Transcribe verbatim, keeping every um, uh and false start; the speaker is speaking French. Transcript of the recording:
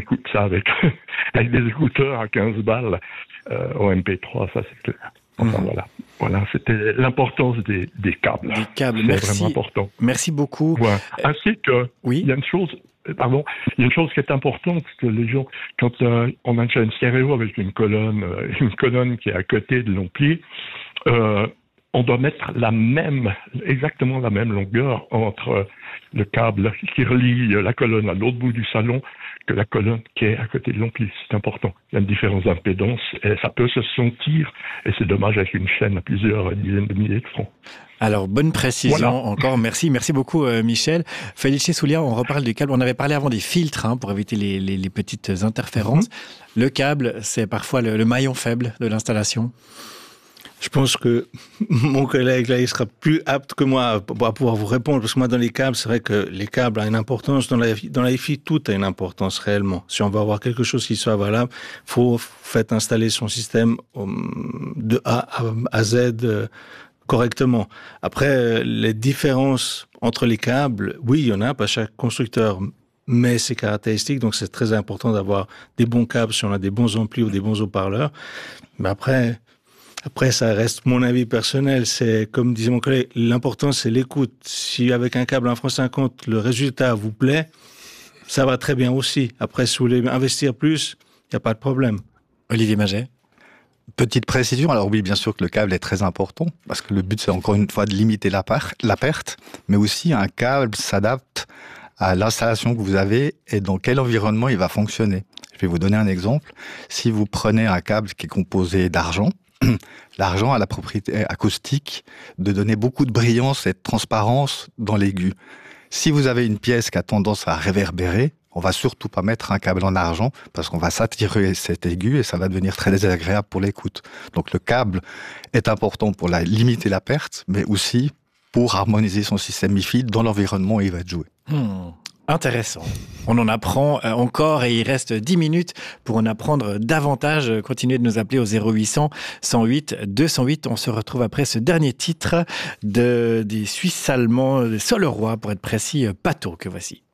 écoute ça avec, avec des écouteurs à quinze balles euh, au M P trois, ça c'est clair. Enfin, mmh. voilà. Voilà, c'était l'importance des, des câbles. Des câbles, c'est merci. vraiment important. Merci beaucoup. Voilà. Ainsi que, oui. il y a une chose, pardon, il y a une chose qui est importante, que les gens, quand euh, on a une stéréo avec une colonne, euh, une colonne qui est à côté de l'ampli, euh, on doit mettre la même, exactement la même longueur entre le câble qui relie la colonne à l'autre bout du salon que la colonne qui est à côté de l'ampli. C'est important. Il y a une différence d'impédance et ça peut se sentir, et c'est dommage avec une chaîne à plusieurs dizaines de milliers de francs. Alors, bonne précision voilà. encore. Merci. Merci beaucoup, euh, Michel. Felice Soulia, on reparle du câble. On avait parlé avant des filtres hein, pour éviter les, les, les petites interférences. Mm-hmm. Le câble, c'est parfois le, le maillon faible de l'installation. Je pense que mon collègue, là, il sera plus apte que moi à pouvoir vous répondre. Parce que moi, dans les câbles, c'est vrai que les câbles ont une importance. Dans la, dans la Hi-Fi, tout a une importance réellement. Si on veut avoir quelque chose qui soit valable, il faut faire installer son système de A à Z correctement. Après, les différences entre les câbles, oui, il y en a, pas chaque constructeur met ses caractéristiques, donc c'est très important d'avoir des bons câbles si on a des bons amplis ou des bons haut-parleurs. Mais après... Après, ça reste mon avis personnel. C'est, comme disait mon collègue, l'important, c'est l'écoute. Si avec un câble un franc cinquante, le résultat vous plaît, ça va très bien aussi. Après, si vous voulez investir plus, il n'y a pas de problème. Olivier Maget. Petite précision. Alors oui, bien sûr que le câble est très important, parce que le but, c'est encore une fois de limiter la, par- la perte, mais aussi un câble s'adapte à l'installation que vous avez et dans quel environnement il va fonctionner. Je vais vous donner un exemple. Si vous prenez un câble qui est composé d'argent, l'argent a la propriété acoustique de donner beaucoup de brillance et de transparence dans l'aigu. Si vous avez une pièce qui a tendance à réverbérer, on va surtout pas mettre un câble en argent parce qu'on va saturer cet aigu et ça va devenir très désagréable pour l'écoute. Donc le câble est important pour la, limiter la perte, mais aussi pour harmoniser son système Hi-Fi dans l'environnement où il va être joué. Hmm. Intéressant. On en apprend encore et il reste dix minutes pour en apprendre davantage. Continuez de nous appeler au zéro huit cents cent huit deux cent huit. On se retrouve après ce dernier titre de, des Suisses allemands, des Soleroy pour être précis, Pato, que voici.